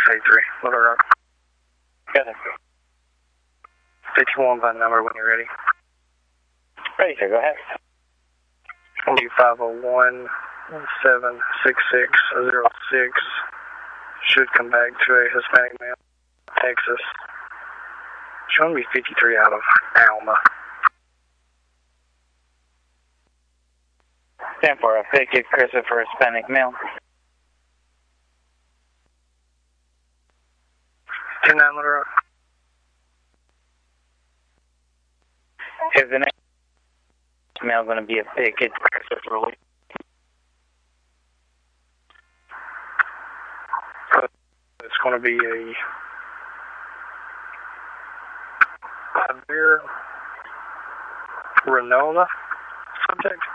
683, Little Rock. Got it. 51 by number when you're ready. Ready, sir. Go ahead. I'll do 501 76606. Should come back to a Hispanic male, Texas. Showing me 53 out of Alma. Stand for a Pickett Christopher Hispanic male. 29 Little Rock. Is the next male going to be a Pickett Christopher Lee? It's going to be a Javier Renola subject.